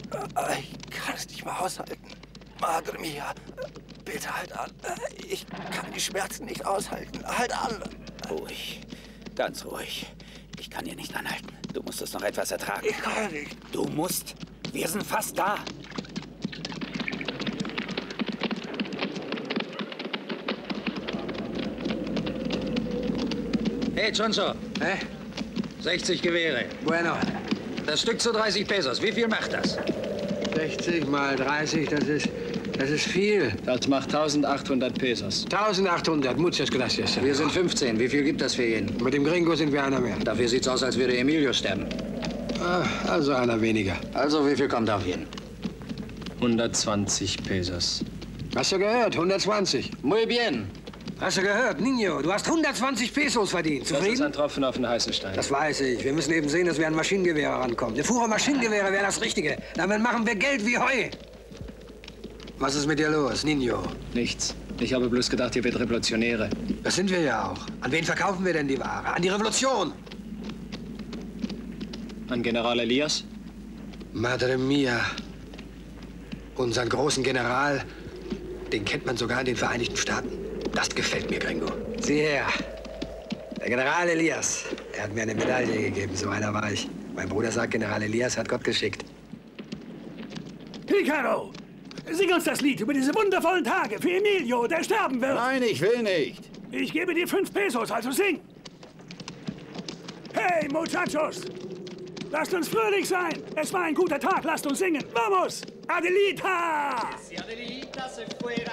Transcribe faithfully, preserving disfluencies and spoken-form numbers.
Ich kann es nicht mehr aushalten. Madre mia, bitte halt an. Ich kann die Schmerzen nicht aushalten. Halt an. Ruhig, ganz ruhig. Ich kann hier nicht anhalten. Du musst es noch etwas ertragen. Ich kann nicht. Du musst. Wir sind fast da. Hey, Chonzo. Hä? sechzig Gewehre. Bueno. Das Stück zu dreißig Pesos. Wie viel macht das? sechzig mal dreißig, das ist, das ist viel. Das macht eintausendachthundert Pesos. eintausendachthundert, muchas gracias. Wir sind fünfzehn. Wie viel gibt das für jeden? Mit dem Gringo sind wir einer mehr. Dafür sieht's aus, als würde Emilio sterben. Ah, also einer weniger. Also, wie viel kommt auf jeden? hundertzwanzig Pesos. Hast du gehört? hundertzwanzig. Muy bien. Hast du gehört, Nino? Du hast hundertzwanzig Pesos verdient. Das ist Zufrieden? ein Tropfen auf den heißen Stein. Das weiß ich. Wir müssen eben sehen, dass wir an Maschinengewehre rankommen. Eine Fuhre Maschinengewehre wäre das Richtige. Damit machen wir Geld wie Heu. Was ist mit dir los, Nino? Nichts. Ich habe bloß gedacht, ihr werdet Revolutionäre. Das sind wir ja auch. An wen verkaufen wir denn die Ware? An die Revolution. An General Elias? Madre mia. Unseren großen General, den kennt man sogar in den Vereinigten Staaten. Das gefällt mir, Gringo. Sieh her. Der General Elias. Er hat mir eine Medaille gegeben. So einer war ich. Mein Bruder sagt, General Elias hat Gott geschickt. Picaro, sing uns das Lied über diese wundervollen Tage für Emilio, der sterben wird. Nein, ich will nicht. Ich gebe dir fünf Pesos, also sing. Hey, Muchachos. Lasst uns fröhlich sein. Es war ein guter Tag. Lasst uns singen. Vamos. Adelita!